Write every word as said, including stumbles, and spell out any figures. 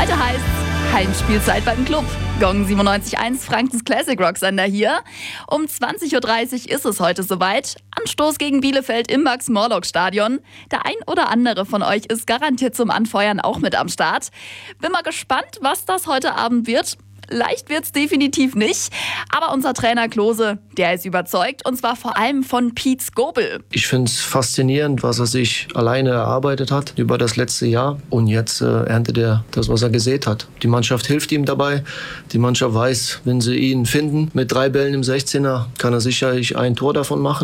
Heute heißt Heimspielzeit beim Club. Gong siebenundneunzig Komma eins, Frankens Classic Rock Sender hier. Um zwanzig Uhr dreißig ist es heute soweit. Anstoß gegen Bielefeld im Max-Morlock-Stadion. Der ein oder andere von euch ist garantiert zum Anfeuern auch mit am Start. Bin mal gespannt, was das heute Abend wird. Leicht wird's definitiv nicht, aber unser Trainer Klose, der ist überzeugt, und zwar vor allem von Piet Skobel. Ich finde es faszinierend, was er sich alleine erarbeitet hat über das letzte Jahr, und jetzt äh, erntet er das, was er gesät hat. Die Mannschaft hilft ihm dabei, die Mannschaft weiß, wenn sie ihn finden, mit drei Bällen im sechzehner kann er sicherlich ein Tor davon machen.